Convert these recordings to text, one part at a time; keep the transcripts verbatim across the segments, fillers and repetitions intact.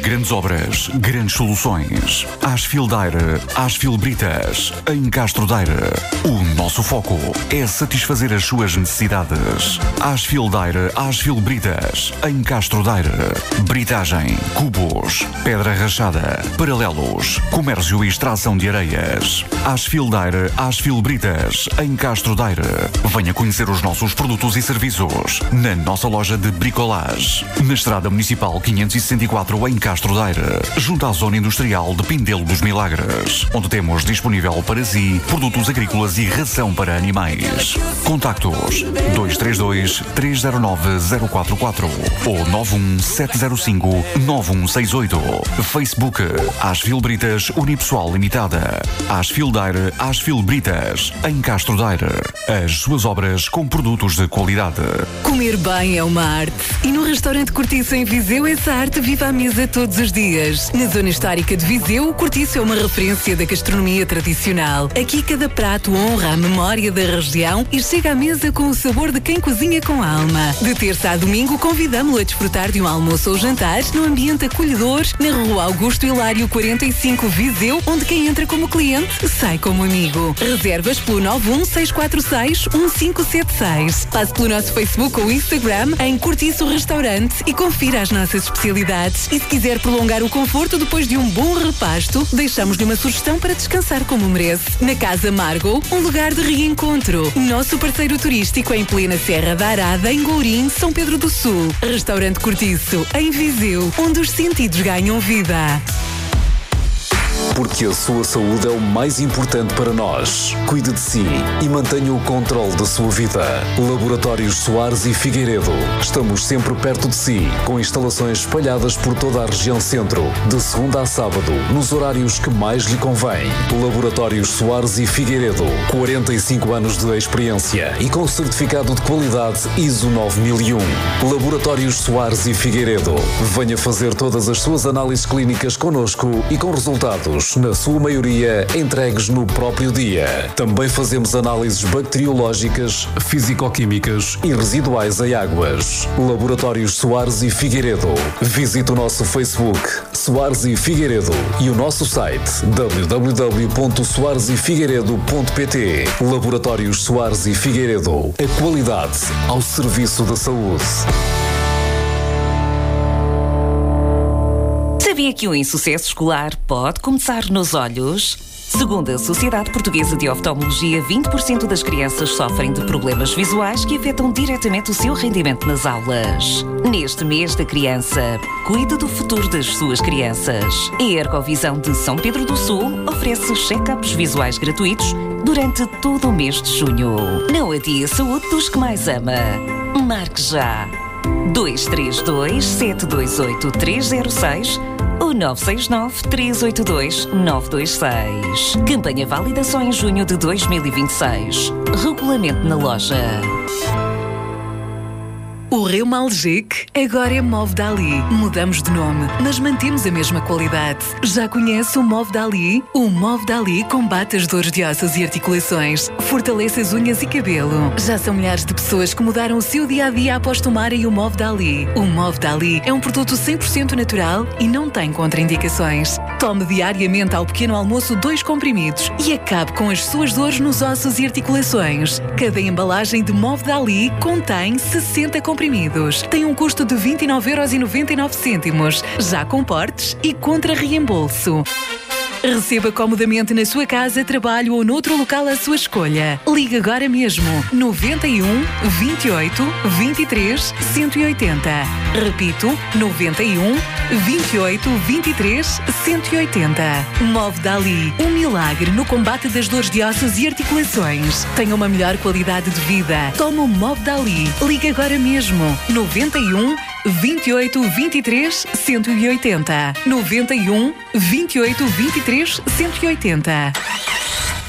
grandes obras, grandes soluções. Asfil Daire, Asfil Britas, em Castro Daire. O nosso foco é satisfazer as suas necessidades. Asfil Daire, Asfil Britas, em Castro Daire. Britagem, cubos, pedra rachada, paralelos, comércio e extração de areias. Asfil Daire, Asfil Britas, em Castro Daire. Venha conhecer os nossos produtos e serviços na nossa loja de bricolage, na Estrada Municipal quinhentos e sessenta e quatro, em Castro Daire, junto à Zona Industrial de Pindelo dos Milagres, onde temos disponível para si produtos agrícolas e ração para animais. Contactos dois três dois, três zero nove, zero quatro quatro ou nove um sete zero cinco, nove um seis oito. Facebook Asfil Britas Unipessoal Limitada. Asfil Daire, Asfil Britas, em Castro Daire. As suas obras com produtos de qualidade. Comer bem é uma arte. E no restaurante Cortiço em Viseu, essa arte vive à mesa todos os dias. Na zona histórica de Viseu, o Cortiço é uma referência da gastronomia tradicional. Aqui cada prato honra a memória da região e chega à mesa com o sabor de quem cozinha com alma. De terça a domingo, convidamo-lo a desfrutar de um almoço ou jantar no ambiente acolhedor, na Rua Augusto Hilário quarenta e cinco, Viseu, onde quem entra como cliente sai como amigo. Reservas pelo nove um seis quatro seis, um cinco sete seis. Passe pelo nosso Facebook ou Instagram em Cortiço Restaurante e confira as nossas especialidades. E se quiser prolongar o conforto depois de um bom repasto, deixamos-lhe uma sugestão para descansar como merece. Na Casa Margot, um lugar de reencontro. Nosso parceiro turístico em plena Serra da Arada, em Gourim, São Pedro do Sul. Restaurante Cortiço, em Viseu, onde os sentidos ganham vida. Porque a sua saúde é o mais importante para nós. Cuide de si e mantenha o controle da sua vida. Laboratórios Soares e Figueiredo. Estamos sempre perto de si, com instalações espalhadas por toda a região centro, de segunda a sábado, nos horários que mais lhe convém. Laboratórios Soares e Figueiredo. quarenta e cinco anos de experiência e com certificado de qualidade I S O nove mil e um. Laboratórios Soares e Figueiredo. Venha fazer todas as suas análises clínicas connosco e com resultados, na sua maioria, entregues no próprio dia. Também fazemos análises bacteriológicas, físico-químicas e residuais em águas. Laboratórios Soares e Figueiredo. Visite o nosso Facebook, Soares e Figueiredo, e o nosso site, w w w ponto soares e figueiredo ponto p t. Laboratórios Soares e Figueiredo. A qualidade ao serviço da saúde. Sabia que o insucesso escolar pode começar nos olhos? Segundo a Sociedade Portuguesa de Oftalmologia, vinte por cento das crianças sofrem de problemas visuais que afetam diretamente o seu rendimento nas aulas. Neste mês da criança, cuide do futuro das suas crianças. A Ergovisão de São Pedro do Sul oferece check-ups visuais gratuitos durante todo o mês de junho. Não adie a saúde dos que mais ama. Marque já! dois três dois, sete dois oito, três zero seis ou nove seis nove, três oito dois, nove dois seis. Campanha válida só em junho de dois mil e vinte e seis. Regulamento na loja. O Reumalgic agora é Movdali. Mudamos de nome, mas mantemos a mesma qualidade. Já conhece o Movdali? O Movdali combate as dores de ossos e articulações, fortalece as unhas e cabelo. Já são milhares de pessoas que mudaram o seu dia-a-dia após tomarem o Movdali. O Movdali é um produto cem por cento natural e não tem contraindicações. Tome diariamente ao pequeno almoço dois comprimidos e acabe com as suas dores nos ossos e articulações. Cada embalagem de Movdali contém sessenta comprimidos. Tem um custo de vinte e nove euros e noventa e nove cêntimos, já com portes e contra reembolso. Receba comodamente na sua casa, trabalho ou noutro local à sua escolha. Ligue agora mesmo. noventa e um, vinte e oito, vinte e três, cento e oitenta. Repito, noventa e um, vinte e oito, vinte e três, cento e oitenta. Movdali, um milagre no combate das dores de ossos e articulações. Tenha uma melhor qualidade de vida. Toma o Movdali. Ligue agora mesmo. noventa e um, vinte e oito, vinte e três, cento e oitenta. noventa e um, vinte e oito, vinte e três, cento e oitenta.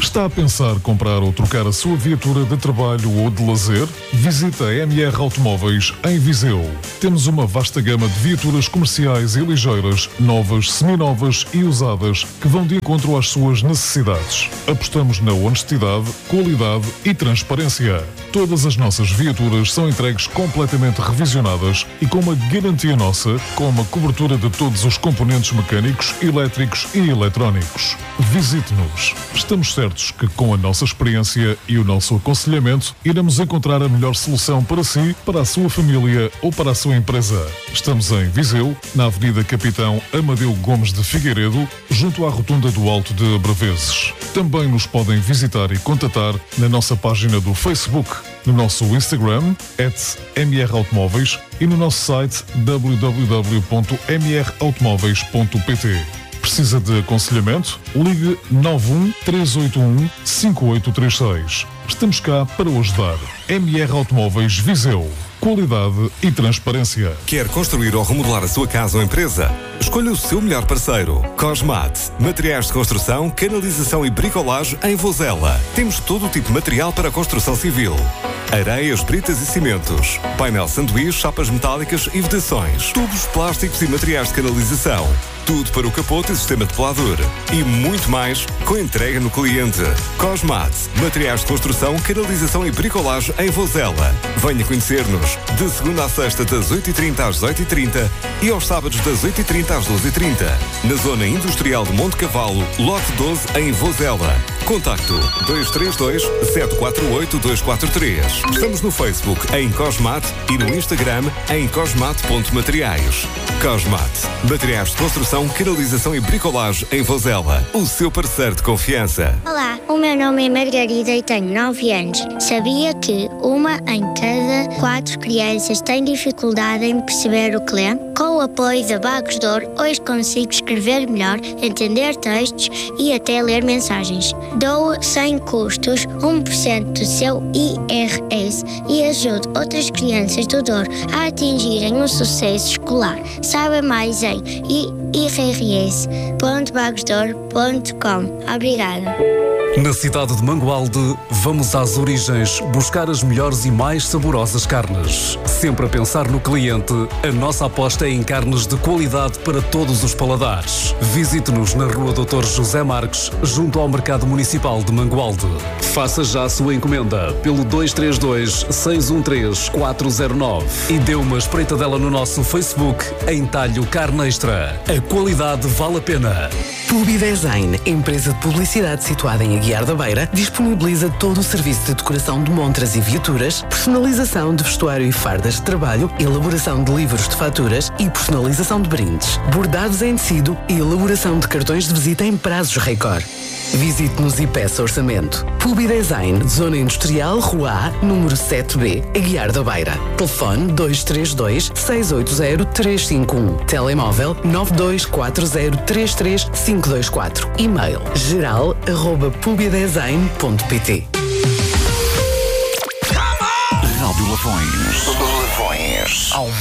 Está a pensar comprar ou trocar a sua viatura de trabalho ou de lazer? Visita a M R Automóveis em Viseu. Temos uma vasta gama de viaturas comerciais e ligeiras, novas, seminovas e usadas, que vão de encontro às suas necessidades. Apostamos na honestidade, qualidade e transparência. Todas as nossas viaturas são entregues completamente revisionadas e com uma garantia nossa, com uma cobertura de todos os componentes mecânicos, elétricos e eletrónicos. Visite-nos. Estamos certos que com a nossa experiência e o nosso aconselhamento iremos encontrar a melhor solução para si, para a sua família ou para a sua empresa. Estamos em Viseu, na Avenida Capitão Amadeu Gomes de Figueiredo, junto à rotunda do Alto de Braveses. Também nos podem visitar e contatar na nossa página do Facebook, no nosso Instagram, arroba M R Automóveis, e no nosso site w w w ponto m r automóveis ponto p t. Precisa de aconselhamento? Ligue nove um três oito um cinco oito três seis. Estamos cá para o ajudar. M R Automóveis Viseu. Qualidade e transparência. Quer construir ou remodelar a sua casa ou empresa? Escolha o seu melhor parceiro. Cosmat. Materiais de construção, canalização e bricolagem em Vozela. Temos todo o tipo de material para a construção civil. Areias, britas e cimentos. Painel sanduíche, chapas metálicas e vedações. Tubos, plásticos e materiais de canalização. Tudo para o capote e sistema de pelador. E muito mais com entrega no cliente. Cosmat. Materiais de construção, canalização e bricolagem em Vozela. Venha conhecer-nos. De segunda a sexta, das oito e trinta às dezoito e trinta e aos sábados, das oito e trinta às doze e trinta. Na zona industrial de Monte Cavalo, lote doze, em Vozela. Contacto dois três dois sete quatro oito dois quatro três. Estamos no Facebook em Cosmat e no Instagram em cosmat ponto materiais. Cosmat. Materiais de construção, canalização e bricolagem em Vozela. O seu parceiro de confiança. Olá, o meu nome é Margarida e tenho nove anos. Sabia que uma em cada quatro crianças tem dificuldade em perceber o que lê? Com o apoio da Bagos de Ouro, hoje consigo escrever melhor, entender textos e até ler mensagens. Dou sem custos um por cento do seu I R S e ajudo outras crianças do Douro a atingirem o sucesso escolar. Saiba mais em i r s ponto bagos douro ponto com. Obrigada. Na cidade de Mangualde, vamos às origens buscar as melhores e mais saborosas carnes. Sempre a pensar no cliente, a nossa aposta é em carnes de qualidade para todos os paladares. Visite-nos na Rua doutor José Marques, junto ao Mercado Municipal de Mangualde. Faça já a sua encomenda pelo dois três dois seis um três quatro zero nove e dê uma espreitadela no nosso Facebook em Talho Carne Extra. A qualidade vale a pena. Publidesign, empresa de publicidade situada em Aguiar da Beira, disponibiliza todo o serviço de decoração de montras e viaturas, personalização de vestuário e fardas de trabalho, elaboração de livros de faturas e personalização de brindes, bordados em tecido e elaboração de cartões de visita em prazos recorde. Visite-nos e peça orçamento. Publidesign, Zona Industrial, Rua A, número sete B, Aguiar da Beira. Telefone dois três dois seis oito zero três cinco um. Telemóvel nove dois quatro zero três três cinco dois quatro. E-mail geral arroba publidesign ponto pt. Rádio Lafões. Lafões. Ao